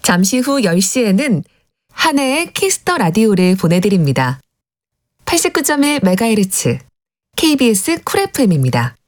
잠시 후 10시에는 한 해의 키스터 라디오를 보내드립니다. 89.1MHz KBS 쿨 FM입니다.